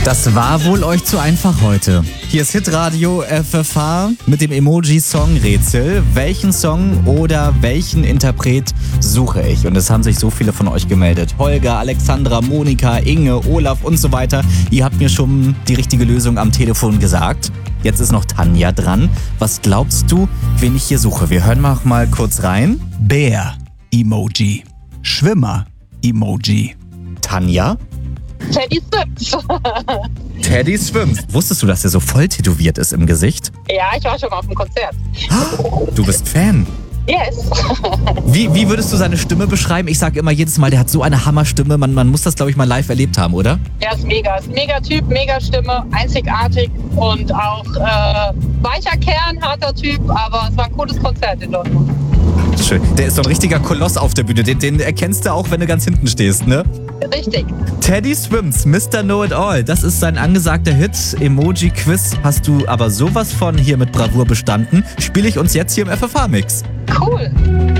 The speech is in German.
Das war wohl euch zu einfach heute. Hier ist Hitradio FFH mit dem Emoji-Song-Rätsel. Welchen Song oder welchen Interpret suche ich? Und es haben sich so viele von euch gemeldet. Holger, Alexandra, Monika, Inge, Olaf und so weiter. Ihr habt mir schon die richtige Lösung am Telefon gesagt. Jetzt ist noch Tanja dran. Was glaubst du, wen ich hier suche? Wir hören mal kurz rein. Bär-Emoji. Schwimmer-Emoji. Tanja? Teddy Swims. Teddy Swims. Wusstest du, dass er so voll tätowiert ist im Gesicht? Ja, ich war schon mal auf dem Konzert. Du bist Fan. Yes. Wie würdest du seine Stimme beschreiben? Ich sage immer jedes Mal, der hat so eine Hammerstimme. Man muss das, glaube ich, mal live erlebt haben, oder? Er ist mega. Ist ein mega Typ, mega Stimme, einzigartig und auch weicher Kern, harter Typ. Aber es war ein cooles Konzert in Dortmund. Schön. Der ist so ein richtiger Koloss auf der Bühne. Den erkennst du auch, wenn du ganz hinten stehst, ne? Richtig. Teddy Swims, Mr. Know-It-All. Das ist sein angesagter Hit. Emoji-Quiz hast du aber sowas von hier mit Bravour bestanden. Spiele ich uns jetzt hier im FFH-Mix. Cool.